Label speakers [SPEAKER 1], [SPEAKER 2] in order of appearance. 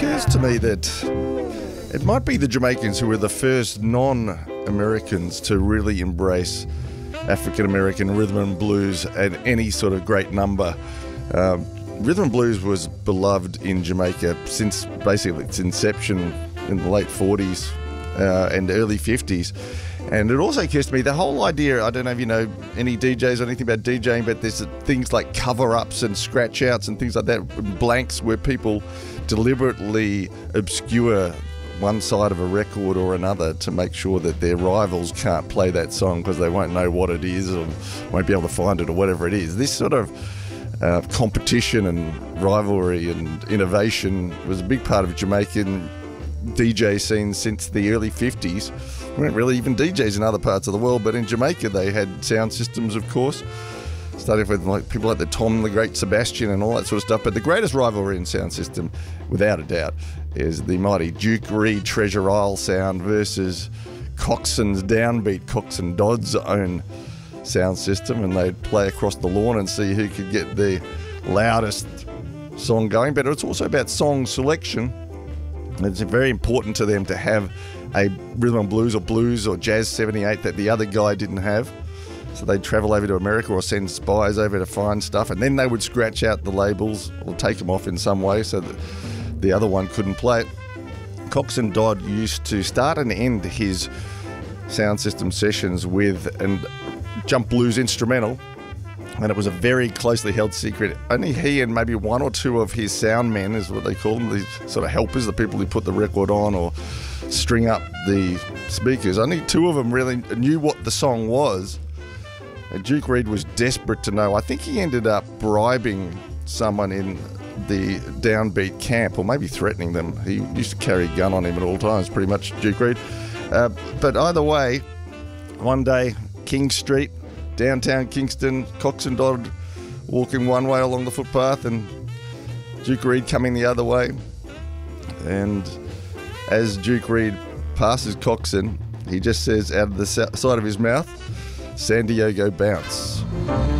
[SPEAKER 1] occurs to me that it might be the Jamaicans who were the first non-Americans to really embrace African-American rhythm and blues at any sort of great number. Rhythm and blues was beloved in Jamaica since basically its inception in the late 40s and early 50s. And it also occurs to me, the whole idea, I don't know if you know any DJs or anything about DJing, but there's things like cover-ups and scratch-outs and things like that, blanks where people deliberately obscure one side of a record or another to make sure that their rivals can't play that song because they won't know what it is or won't be able to find it or whatever it is. This sort of competition and rivalry and innovation was a big part of Jamaican DJ scene since the early 50s. We weren't really even DJs in other parts of the world, but in Jamaica they had sound systems, of course, starting with like people like the Tom the Great Sebastian and all that sort of stuff. But the greatest rivalry in sound system, without a doubt, is the mighty Duke Reid Treasure Isle sound versus Coxson's Downbeat, Coxsone Dodd's own sound system, and they'd play across the lawn and see who could get the loudest song going. But it's also about song selection. It's very important to them to have a rhythm and blues or jazz 78 that the other guy didn't have. So they'd travel over to America or send spies over to find stuff, and then they would scratch out the labels or take them off in some way so that the other one couldn't play it. Coxsone Dodd used to start and end his sound system sessions with a jump blues instrumental, and it was a very closely held secret. Only he and maybe one or two of his sound men, is what they call them, the sort of helpers, the people who put the record on or string up the speakers, only two of them really knew what the song was. And Duke Reid was desperate to know. I think he ended up bribing someone in the Downbeat camp, or maybe threatening them. He used to carry a gun on him at all times, pretty much, Duke Reid. But either way, one day, King Street, downtown Kingston, Coxsone Dodd walking one way along the footpath and Duke Reid coming the other way. And as Duke Reid passes Coxsone, he just says out of the side of his mouth, "San Diego bounce."